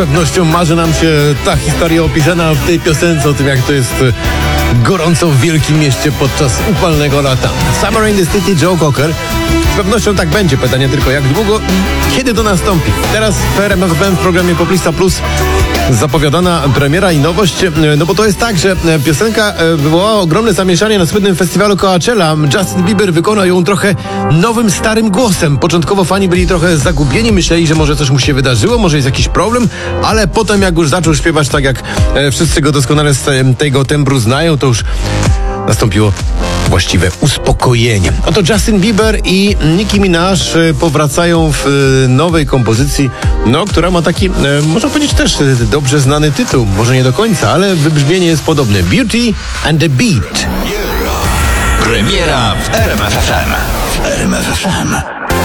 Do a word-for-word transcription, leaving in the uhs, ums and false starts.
pewnością marzy nam się ta historia opisana w tej piosence o tym, jak to jest gorąco w wielkim mieście podczas upalnego lata. Summer in the City, Joe Cocker. Z pewnością tak będzie. Pytanie tylko jak długo i kiedy to nastąpi. Teraz w R M F M w programie Poplista Plus zapowiadana premiera i nowość, no bo to jest tak, że piosenka wywołała ogromne zamieszanie na słynnym festiwalu Coachella. Justin Bieber wykonał ją trochę nowym, starym głosem. Początkowo fani byli trochę zagubieni, myśleli, że może coś mu się wydarzyło, może jest jakiś problem, ale potem jak już zaczął śpiewać tak, jak wszyscy go doskonale z tego tembru znają, to już nastąpiło właściwe uspokojenie. Oto Justin Bieber i Nicki Minaj powracają w nowej kompozycji, no, która ma taki, można powiedzieć, też dobrze znany tytuł. Może nie do końca, ale wybrzmienie jest podobne. Beauty and the Beat. Premiera w R M F F M. W R M F F M.